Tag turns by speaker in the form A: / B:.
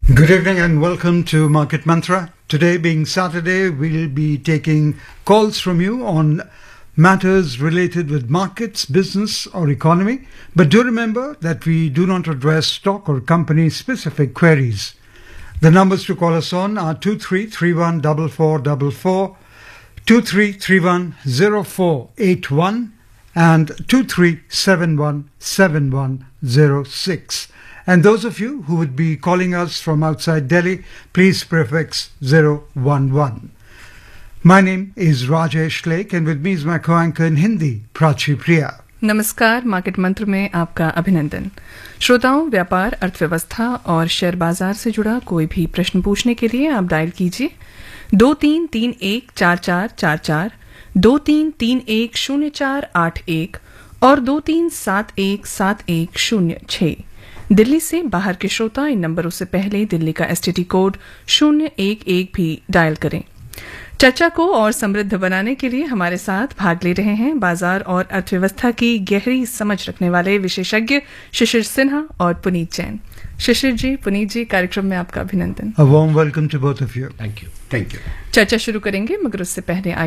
A: Good evening and welcome to Market Mantra. Today being Saturday, we'll be taking calls from you on matters related with markets, business or economy. But do remember that we do not address stock or company specific queries. The numbers to call us on are 23314444, 23310481 and 23717106. And those of you who would be calling us from outside Delhi, please prefix 011. My name is Rajesh Lake and with me is my co-anchor in Hindi, Prachi Priya.
B: नमस्कार, market मंत्र में आपका अभिनंदन। श्रोताओं, व्यापार, अर्थव्यवस्था और share बाजार से जुड़ा कोई भी प्रश्न पूछने के लिए आप डायल कीजिए 23314444, 23310481 और 23717106। दिल्ली से बाहर के श्रोता इन नंबरों से पहले दिल्ली का एसटीडी कोड 011 भी डायल करें। चर्चा को और समृद्ध बनाने के लिए हमारे साथ भाग ले रहे हैं बाजार और अर्थव्यवस्था की गहरी समझ रखने वाले विशेषज्ञ शिशिर सिन्हा और पुनीत जैन। शिशिर जी, पुनीत जी, कार्यक्रम में आपका अभिनंदन।
A: A warm welcome to both of you.
C: Thank you.
A: Thank you.
B: चर्चा शुरू करेंगे, मगर उससे पहले